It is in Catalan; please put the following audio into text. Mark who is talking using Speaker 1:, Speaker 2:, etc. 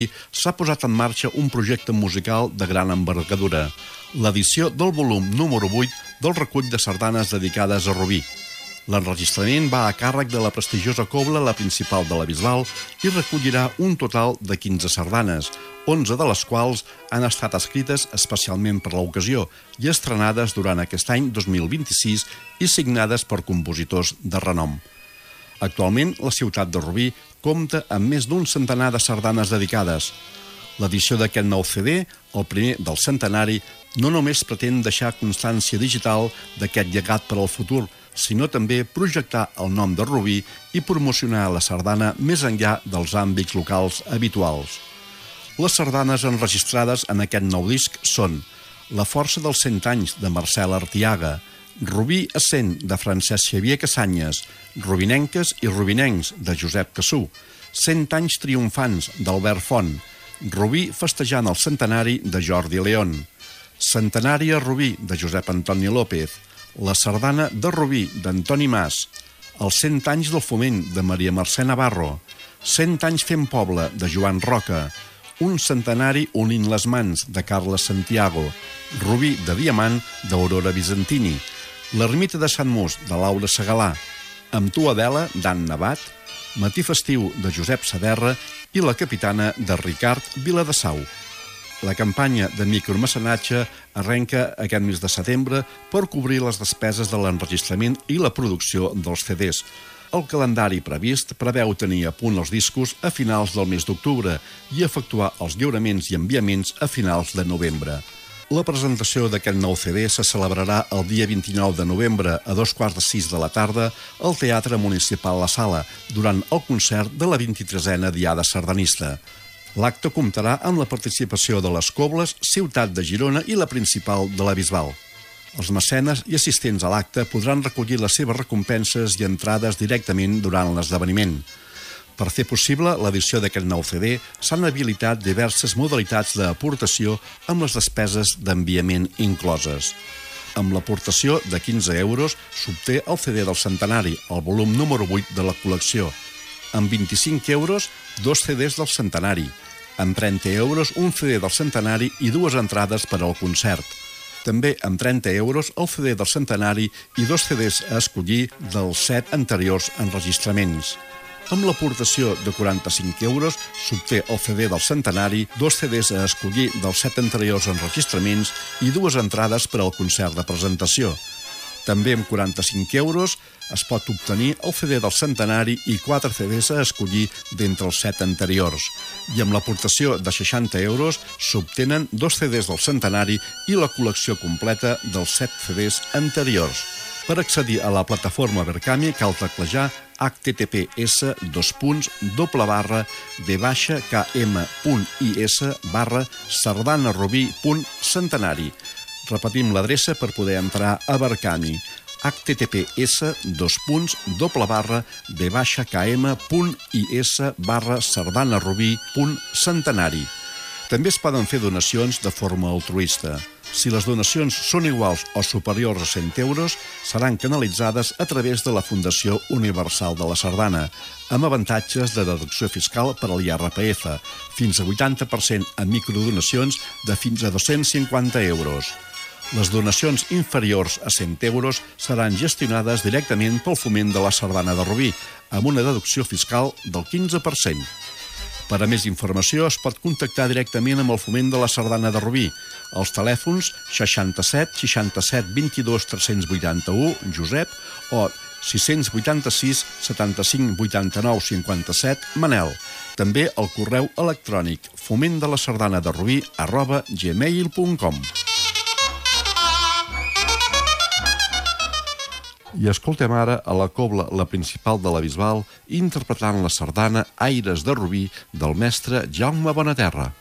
Speaker 1: s'ha posat en marxa un projecte musical de gran envergadura, l'edició del volum número 8 del recull de sardanes dedicades a Rubí. L'enregistrament va a càrrec de la prestigiosa cobla La Principal de la Bisbal i recollirà un total de 15 sardanes, 11 de les quals han estat escrites especialment per l'ocasió i estrenades durant aquest any 2026 i signades per compositors de renom. Actualment, la ciutat de Rubí compta amb més d'un centenar de sardanes dedicades. L'edició d'aquest nou CD, el primer del centenari, no només pretén deixar constància digital d'aquest llegat per al futur, sinó també projectar el nom de Rubí i promocionar la sardana més enllà dels àmbits locals habituals. Les sardanes enregistrades en aquest nou disc són La força dels 100 anys, de Marcel Artiaga, Rubí a 100, de Francesc Xavier Casanyes, Rubinenques i Rubinencs, de Josep Cassú, 100 anys triomfants, d'Albert Font, Rubí festejant el centenari, de Jordi León, Centenari a Rubí, de Josep Antoni López, La sardana de Rubí, d'Antoni Mas, Els 100 anys del foment, de Maria Mercè Navarro, 100 anys fent poble, de Joan Roca, Un centenari unint les mans, de Carles Santiago, Rubí de diamant, d'Aurora Bizantini, L'ermita de Sant Mus, de Laura Segalà, Amb tu Adela, d'Anna Navat, Matí festiu, de Josep Saderra i La capitana, de Ricard Viladesau. La campanya de micromecenatge arrenca aquest mes de setembre per cobrir les despeses de l'enregistrament i la producció dels CDs. El calendari previst preveu tenir a punt els discos a finals del mes d'octubre i efectuar els lliuraments i enviaments a finals de novembre. La presentació d'aquest nou CD se celebrarà el dia 29 de novembre a 2:15 de la tarda al Teatre Municipal La Sala, durant el concert de la 23a Diada Sardanista. L'acte comptarà amb la participació de les cobles Ciutat de Girona i La Principal de la Bisbal. Els mecenes i assistents a l'acte podran recollir les seves recompenses i entrades directament durant l'esdeveniment. Per fer possible l'edició d'aquest nou CD s'han habilitat diverses modalitats d'aportació amb les despeses d'enviament incloses. Amb l'aportació de 15 euros s'obté el CD del centenari, el volum número 8 de la col·lecció. Amb 25 euros, 2 CDs del centenari. Amb 30 euros, un CD del centenari i 2 entrades per al concert. També amb 30 euros el CD del centenari i 2 CDs a escollir dels 7 anteriors enregistraments. Amb l'aportació de 45 euros s'obté el CD del centenari, 2 CDs a escollir dels 7 anteriors enregistraments i 2 entrades per al concert de presentació. També amb 45 euros es pot obtenir el CD del centenari i 4 CDs a escollir d'entre els 7 anteriors. I amb l'aportació de 60 euros s'obtenen 2 CDs del centenari i la col·lecció completa dels 7 CDs anteriors. Per accedir a la plataforma Verkami cal teclejar https://v-km.is/sardanarubí.centenari. Repetim l'adreça per poder entrar a Verkami. https://v-km.is/sardanarubí.centenari. També es poden fer donacions de forma altruista. Si les donacions són iguals o superiors a 100 euros, seran canalitzades a través de la Fundació Universal de la Sardana, amb avantatges de deducció fiscal per a l'IRPF, fins a 80% en microdonacions de fins a 250 euros. Les donacions inferiors a 100 euros seran gestionades directament pel Foment de la Sardana de Rubí, amb una deducció fiscal del 15%. Per a més informació es pot contactar directament amb el Foment de la Sardana de Rubí, als telèfons 67 67 22 381 Josep o 686 75 89 57 Manel. També al correu electrònic fomentdelasardanaderubí@gmail.com. I escoltem ara a la cobla La Principal de la Bisbal interpretant la sardana Aires de Rubí del mestre Jaume Bonaterra.